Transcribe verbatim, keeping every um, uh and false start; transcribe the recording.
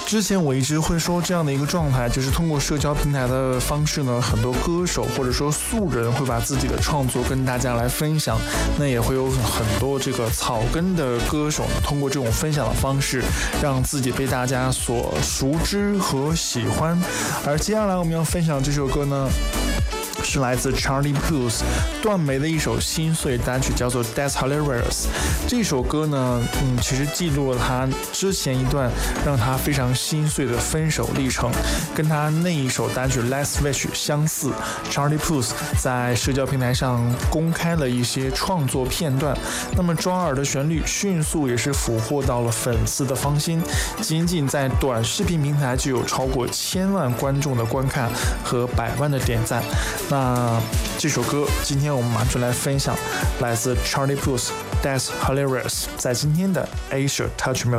之前我一直会说这样的一个状态，就是通过社交平台的方式呢，很多歌手或者说素人会把自己的创作跟大家来分享，那也会有很多这个草根的歌手呢，通过这种分享的方式，让自己被大家所熟知和喜欢。而接下来我们要分享这首歌呢，是来自 Charlie Puth 段梅的一首心碎单曲，叫做 That's Hilarious。 这首歌呢，嗯，其实记录了他之前一段让他非常心碎的分手历程，跟他那一首单曲 Last Wish 相似。 Charlie Puth 在社交平台上公开了一些创作片段，那么抓耳的旋律迅速也是俘获到了粉丝的芳心，仅仅在短视频平台就有超过千万观众的观看和百万的点赞。那这首歌今天我们马上来分享，来自 Charlie Puth That's Hilarious， 在今天的 Asia Touch Music。